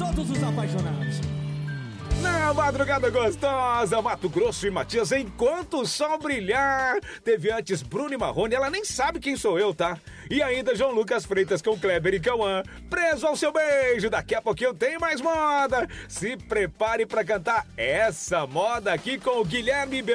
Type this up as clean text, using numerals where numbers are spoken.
todos os apaixonados. Na madrugada gostosa, Mato Grosso e Matias, enquanto o sol brilhar. Teve antes Bruno e Marrone, ela nem sabe quem sou eu, tá? E ainda João Lucas Freitas com Kleber e Cauã, Preso ao Seu Beijo. Daqui a pouquinho tem mais moda. Se prepare pra cantar essa moda aqui com o Guilherme